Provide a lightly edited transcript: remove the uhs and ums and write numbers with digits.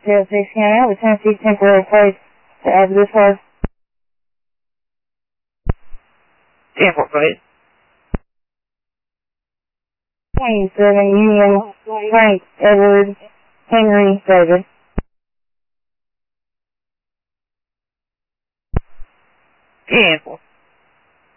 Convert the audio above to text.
06 Hannah with Tennessee temporary place to add this was. 10-4, go ahead. 27 Union Frank Edward Henry David. 10-4.